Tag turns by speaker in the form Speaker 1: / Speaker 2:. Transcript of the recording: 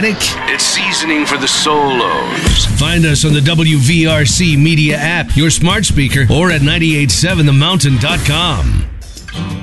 Speaker 1: aromatic?
Speaker 2: It's seasoning for the solos.
Speaker 1: Find us on the WVRC Media app, your smart speaker, or at 987themountain.com.